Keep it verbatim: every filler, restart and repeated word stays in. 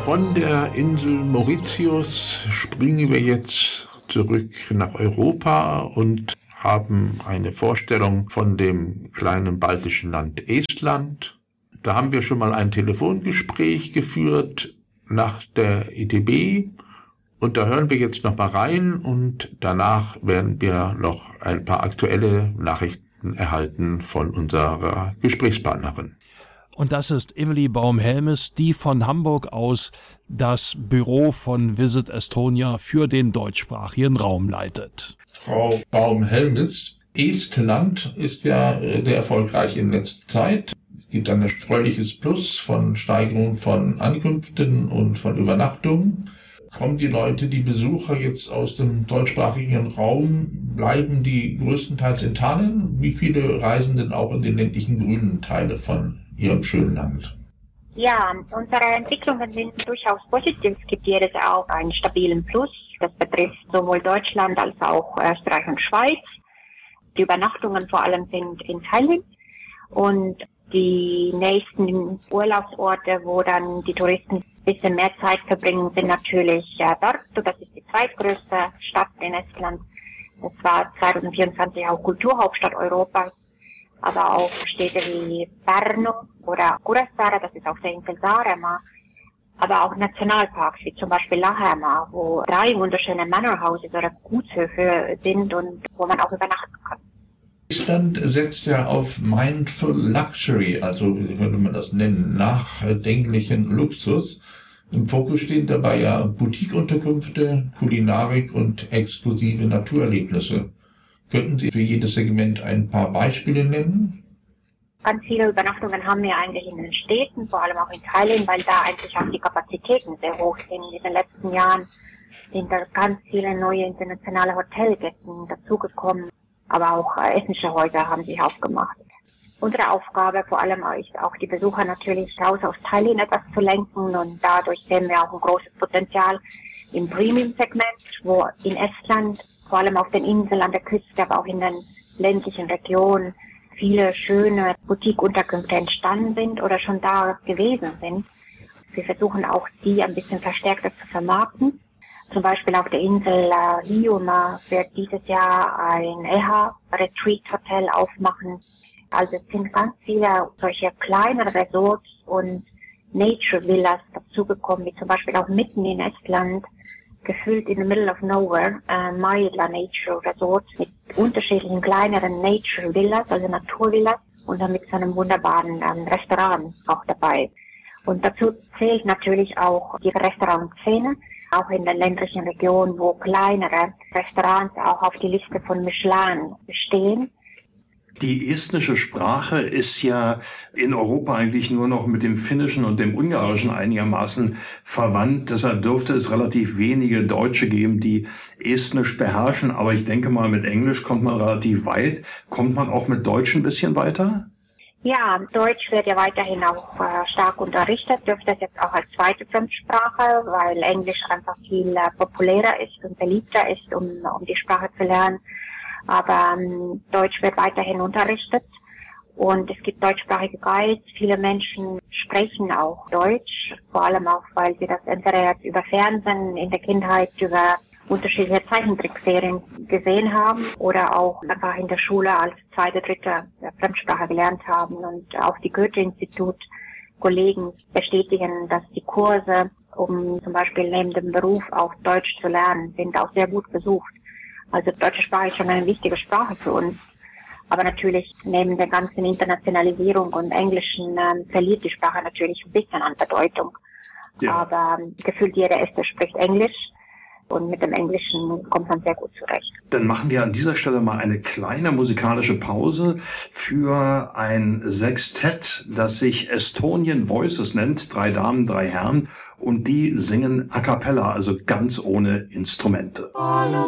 Von der Insel Mauritius springen wir jetzt zurück nach Europa und haben eine Vorstellung von dem kleinen baltischen Land Estland. Da haben wir schon mal ein Telefongespräch geführt nach der E T B und da hören wir jetzt noch mal rein und danach werden wir noch ein paar aktuelle Nachrichten erhalten von unserer Gesprächspartnerin. Und das ist Evelie Baum-Helmes, die von Hamburg aus das Büro von Visit Estonia für den deutschsprachigen Raum leitet. Frau Baum-Helmes, Estland ist ja sehr erfolgreich in letzter Zeit. Es gibt ein erfreuliches Plus von Steigerung von Ankünften und von Übernachtungen. Kommen die Leute, die Besucher jetzt aus dem deutschsprachigen Raum, bleiben die größtenteils in Tallinn? Wie viele reisen denn auch in den ländlichen grünen Teile von Ihrem schönen Land? Ja, unsere Entwicklungen sind durchaus positiv. Es gibt jedes Jahr auch einen stabilen Plus. Das betrifft sowohl Deutschland als auch Österreich und Schweiz. Die Übernachtungen vor allem sind in Tallinn. Und die nächsten Urlaubsorte, wo dann die Touristen ein bisschen mehr Zeit verbringen, sind natürlich äh, Tartu. Das ist die zweitgrößte Stadt in Estland. Das war zwanzig vierundzwanzig auch Kulturhauptstadt Europas. Aber auch Städte wie Pärnu oder Kuressaare, das ist auf der Insel Saaremaa. Aber auch Nationalparks wie zum Beispiel Lahemaa, wo drei wunderschöne Manor Houses oder Gutshöfe sind und wo man auch übernachten kann. Estland setzt ja auf Mindful Luxury, also wie könnte man das nennen, nachdenklichen Luxus. Im Fokus stehen dabei ja Boutique-Unterkünfte, Kulinarik und exklusive Naturerlebnisse. Könnten Sie für jedes Segment ein paar Beispiele nennen? Ganz viele Übernachtungen haben wir eigentlich in den Städten, vor allem auch in Tallinn, weil da eigentlich auch die Kapazitäten sehr hoch sind. In den letzten Jahren sind da ganz viele neue internationale Hotelketten dazugekommen, aber auch äh, ethnische Häuser haben sich aufgemacht. Unsere Aufgabe vor allem ist auch die Besucher natürlich raus aus Tallinn etwas zu lenken und dadurch sehen wir auch ein großes Potenzial im Premium-Segment, wo in Estland vor allem auf den Inseln an der Küste, aber auch in den ländlichen Regionen viele schöne Boutique-Unterkünfte entstanden sind oder schon da gewesen sind. Wir versuchen auch, die ein bisschen verstärkter zu vermarkten. Zum Beispiel auf der Insel äh, Hiiumaa wird dieses Jahr ein E H A-Retreat-Hotel aufmachen. Also es sind ganz viele solche kleinere Resorts und Nature-Villas dazugekommen, wie zum Beispiel auch mitten in Estland, gefühlt in the middle of nowhere, äh, Maila Nature Resort mit unterschiedlichen kleineren Nature Villas, also Naturvillas und dann mit so einem wunderbaren ähm, Restaurant auch dabei. Und dazu zählt natürlich auch die Restaurantszene, auch in den ländlichen Regionen, wo kleinere Restaurants auch auf die Liste von Michelin stehen. Die estnische Sprache ist ja in Europa eigentlich nur noch mit dem Finnischen und dem Ungarischen einigermaßen verwandt. Deshalb dürfte es relativ wenige Deutsche geben, die Estnisch beherrschen. Aber ich denke mal, mit Englisch kommt man relativ weit. Kommt man auch mit Deutsch ein bisschen weiter? Ja, Deutsch wird ja weiterhin auch äh, stark unterrichtet, dürfte es jetzt auch als zweite Fremdsprache, weil Englisch einfach viel äh, populärer ist und beliebter ist, um, um die Sprache zu lernen. Aber ähm, Deutsch wird weiterhin unterrichtet und es gibt deutschsprachige Guides. Viele Menschen sprechen auch Deutsch, vor allem auch, weil sie das entweder jetzt über Fernsehen in der Kindheit, über unterschiedliche Zeichentrickserien gesehen haben oder auch einfach in der Schule als zweite, dritte Fremdsprache gelernt haben. Und auch die Goethe-Institut-Kollegen bestätigen, dass die Kurse, um zum Beispiel neben dem Beruf auch Deutsch zu lernen, sind auch sehr gut besucht. Also deutsche Sprache ist schon eine wichtige Sprache für uns. Aber natürlich neben der ganzen Internationalisierung und Englischen ähm, verliert die Sprache natürlich ein bisschen an Bedeutung. Ja. Aber ähm, gefühlt jeder Este spricht Englisch und mit dem Englischen kommt man sehr gut zurecht. Dann machen wir an dieser Stelle mal eine kleine musikalische Pause für ein Sextett, das sich Estonian Voices nennt. Drei Damen, drei Herren. Und die singen a cappella, also ganz ohne Instrumente.